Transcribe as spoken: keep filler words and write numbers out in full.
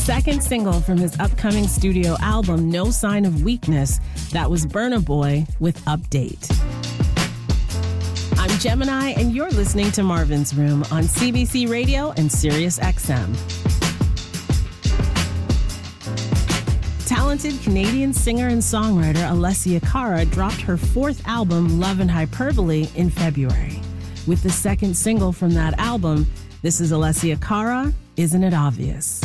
second single from his upcoming studio album, No Sign of Weakness. That was Burna Boy with Update. I'm Gemini, and you're listening to Marvin's Room on C B C Radio and Sirius X M. Talented Canadian singer and songwriter Alessia Cara dropped her fourth album, Love and Hyperbole, in February. With the second single from that album, this is Alessia Cara, Isn't It Obvious?